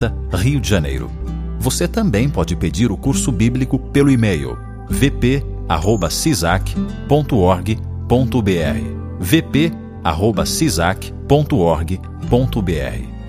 Rio de Janeiro. Você também pode pedir o curso bíblico pelo e-mail vp@cisac.org.br vp@cisac.org.br